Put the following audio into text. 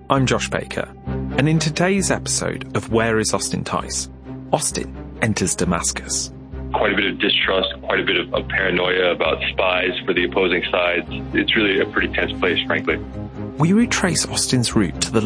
I'm Josh Baker, and in today's episode of Where is Austin Tice, Austin enters Damascus. Quite a bit of distrust, quite a bit of paranoia about spies for the opposing sides. It's really a pretty tense place, frankly. We retrace Austin's route to the